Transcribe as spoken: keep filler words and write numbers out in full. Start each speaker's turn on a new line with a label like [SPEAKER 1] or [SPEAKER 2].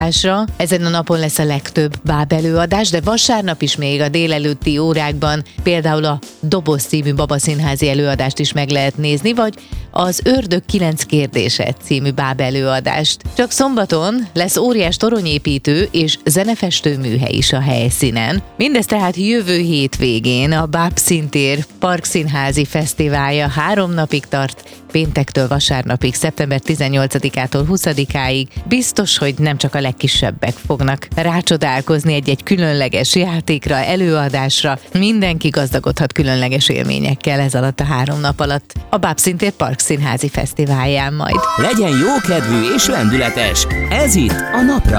[SPEAKER 1] előadásra. Ezen a napon lesz a legtöbb báb előadás, de vasárnap is még a délelőtti órákban például a Doboz című babaszínházi előadást is meg lehet nézni, vagy az Ördög kilenc kérdése című báb előadást. Csak szombaton lesz óriás toronyépítő és zenefestő műhely is a helyszínen. Mindez tehát jövő hétvégén a Bábszíntér Parkszínházi Fesztiválja három napig tart, péntektől vasárnapig, szeptember tizennyolcadikától huszadikáig. Biztos, hogy nem csak a legkisebbek fognak rácsodálkozni egy-egy különleges játékra, előadásra. Mindenki gazdagodhat különleges élményekkel ez alatt a három nap alatt a Bábszíntér Parkszínházi Fesztiválján majd.
[SPEAKER 2] Legyen jókedvű és lendületes! Ez itt a Napra